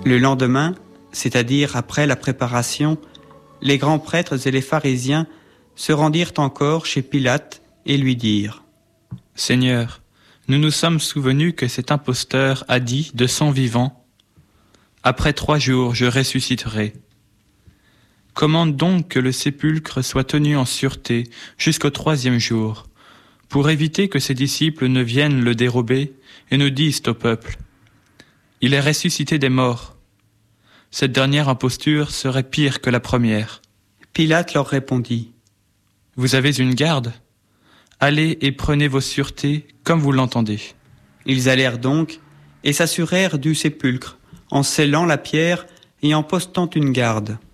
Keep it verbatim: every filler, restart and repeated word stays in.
Le lendemain, c'est-à-dire après la préparation, les grands prêtres et les pharisiens se rendirent encore chez Pilate et lui dirent : « Seigneur, nous nous sommes souvenus que cet imposteur a dit de son vivant : après trois jours je ressusciterai. Commande donc que le sépulcre soit tenu en sûreté jusqu'au troisième jour, pour éviter que ses disciples ne viennent le dérober et ne disent au peuple : il est ressuscité des morts. Cette dernière imposture serait pire que la première. » Pilate leur répondit : « Vous avez une garde ? Allez et prenez vos sûretés comme vous l'entendez. » Ils allèrent donc et s'assurèrent du sépulcre, en scellant la pierre et en postant une garde.